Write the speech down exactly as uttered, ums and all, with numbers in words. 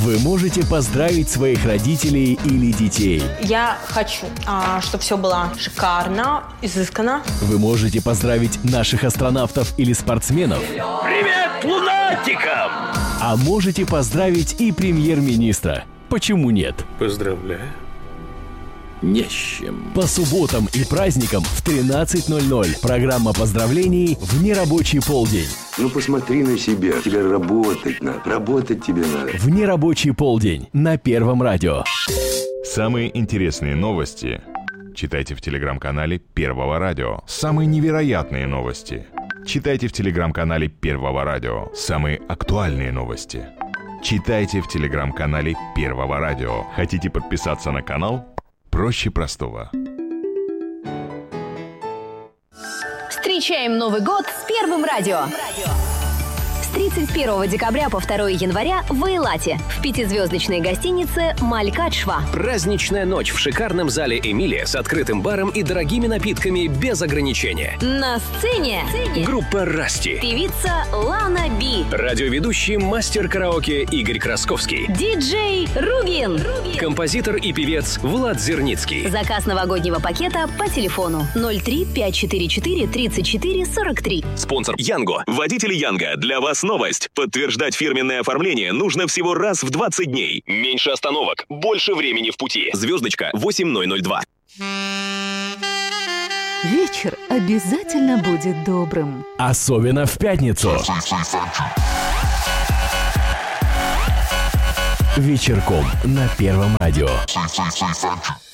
Вы можете поздравить своих родителей или детей. Я хочу, а, чтобы все было шикарно, изысканно. Вы можете поздравить наших астронавтов или спортсменов. Привет, лунатикам! А можете поздравить и премьер-министра. Почему нет? Поздравляю. Не с чем. По субботам и праздникам в тринадцать ноль ноль. Программа поздравлений в нерабочий полдень. Ну посмотри на себя. Тебе работать надо. Работать тебе надо. В нерабочий полдень на Первом радио. Самые интересные новости читайте в телеграм-канале Первого радио. Самые невероятные новости читайте в телеграм-канале Первого радио. Самые актуальные новости читайте в телеграм-канале Первого радио. Хотите подписаться на канал? Проще простого. Встречаем Новый год с Первым радио. С тридцать первого декабря по второго января в Эйлате в пятизвездочной гостинице «Малькадшва». Праздничная ночь в шикарном зале «Эмилия» с открытым баром и дорогими напитками без ограничения. На сцене группа «Расти», певица Лана Би, радиоведущий мастер караоке Игорь Красковский, диджей Ругин, композитор и певец Влад Зерницкий. Заказ новогоднего пакета по телефону ноль три пять четыре четыре тридцать четыре сорок три. Спонсор Янго. Водители Янго. Для вас новость. Подтверждать фирменное оформление нужно всего раз в двадцать дней. Меньше остановок, больше времени в пути. Звездочка восемь ноль ноль два. Вечер обязательно будет добрым. Особенно в пятницу. Вечерком на Первом радио.